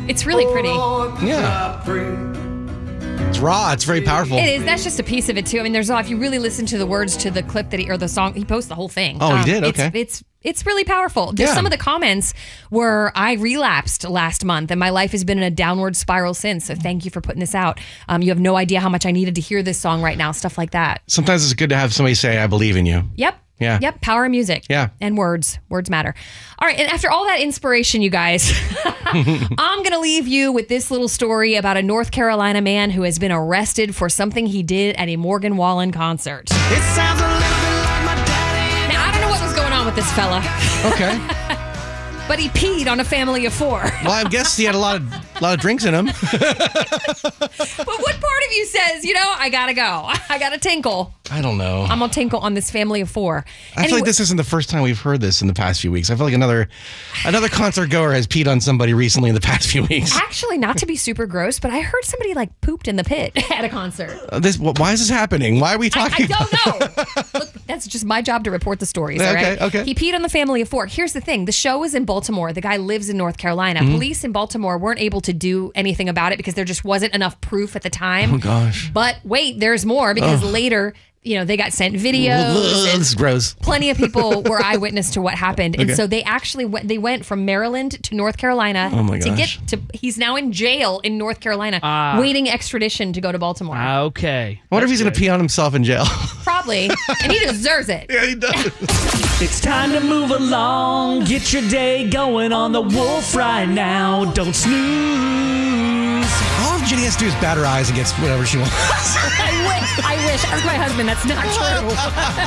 It's really pretty. Yeah. It's raw. It's very powerful. It is. That's just a piece of it too. I mean, if you really listen to the words to the clip or the song, he posts the whole thing. Oh, he did? Okay. It's really powerful. Some of the comments were, I relapsed last month and my life has been in a downward spiral since. So thank you for putting this out. You have no idea how much I needed to hear this song right now. Stuff like that. Sometimes it's good to have somebody say, I believe in you. Yep. Yeah. Yep. Power of music. Yeah. And words. Words matter. All right. And after all that inspiration, you guys, I'm going to leave you with this little story about a North Carolina man who has been arrested for something he did at a Morgan Wallen concert. It sounds a little bit like my daddy. Now, I don't know what was going on with this fella. Okay. But he peed on a family of 4. Well, I guess he had a lot of drinks in him. But what part of you says, I gotta go. I gotta tinkle. I don't know. I'm gonna tinkle on this family of 4. I feel like this isn't the first time we've heard this in the past few weeks. I feel like another concert goer has peed on somebody recently in the past few weeks. Actually, not to be super gross, but I heard somebody pooped in the pit at a concert. Why is this happening? Why are we talking? I don't know. Look, that's just my job to report the stories. All right? Okay. He peed on the family of 4. Here's the thing: the show was in Baltimore. The guy lives in North Carolina. Mm-hmm. Police in Baltimore weren't able to do anything about it because there just wasn't enough proof at the time. Oh gosh! But wait, there's more because later, they got sent videos. This is gross. Plenty of people were eyewitness to what happened, and so they actually went from Maryland to North Carolina. Oh my to gosh! He's now in jail in North Carolina, waiting extradition to go to Baltimore. Okay. I wonder if he's going to pee on himself in jail. Probably, and he deserves it. Yeah, he does. It's time to move along. Get your day going on the Wolf right now. Don't snooze. All Jenny has to do is bat her eyes and gets whatever she wants. I wish. Ask my husband. That's not true.